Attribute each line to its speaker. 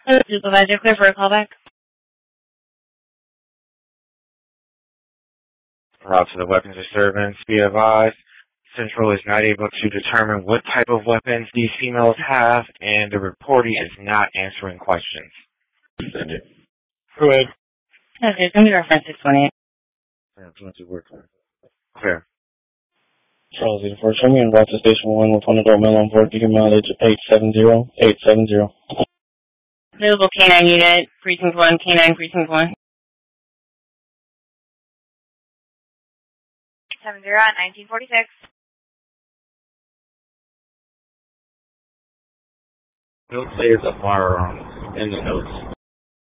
Speaker 1: Supervisor, clear for a callback.
Speaker 2: Route to the weapons disturbance. Be advised, Central is not able to determine what type of weapons these females have, and the reporting is not answering questions.
Speaker 3: Send it.
Speaker 2: Go ahead.
Speaker 1: Okay, it's going to be reference 628.
Speaker 2: Clear.
Speaker 3: Charles 84, show me en route to Station 1 with one adult male on board, beacon mileage 870.
Speaker 1: Available K9 unit, precinct 1, K9 precinct 1.
Speaker 4: 70 at 1946.
Speaker 3: Note says a firearm in the notes.